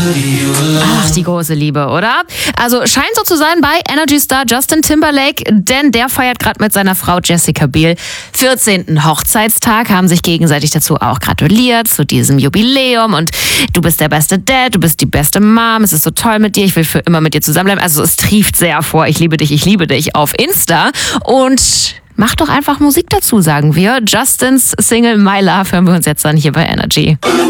Ach, die große Liebe, oder? Also scheint so zu sein bei Energy-Star Justin Timberlake, denn der feiert gerade mit seiner Frau Jessica Biel 14. Hochzeitstag, haben sich gegenseitig dazu auch gratuliert zu diesem Jubiläum und du bist der beste Dad, du bist die beste Mom, es ist so toll mit dir, ich will für immer mit dir zusammenbleiben. Also es trieft sehr vor, ich liebe dich auf Insta und mach doch einfach Musik dazu, sagen wir. Justins Single My Love hören wir uns jetzt dann hier bei Energy.